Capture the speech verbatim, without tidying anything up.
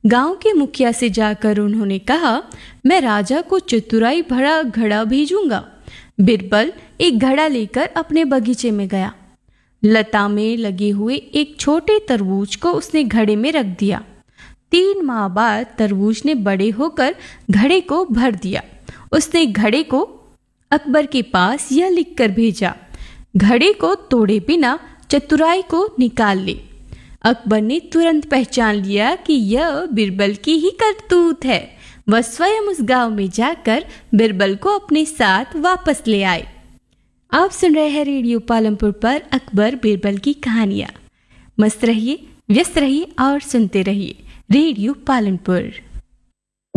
गांव के मुखिया से जाकर उन्होंने कहा, मैं राजा को चतुराई भरा घड़ा भेजूंगा। बिरबल एक घड़ा लेकर अपने बगीचे में गया। लता में लगे हुए एक छोटे तरबूज को उसने घड़े में रख दिया। तीन माह बाद तरबूज ने बड़े होकर घड़े को भर दिया। उसने घड़े को अकबर के पास यह लिखकर भेजा, घड़े को तोड़े बिना चतुराई को निकाल ले। अकबर ने तुरंत पहचान लिया कि यह बिरबल की ही करतूत है। वह स्वयं उस गांव में जाकर बिरबल को अपने साथ वापस ले आए। आप सुन रहे हैं रेडियो पालमपुर पर अकबर बिरबल की कहानियां। मस्त रहिए, व्यस्त रहिए और सुनते रहिए रेडियो पालमपुर।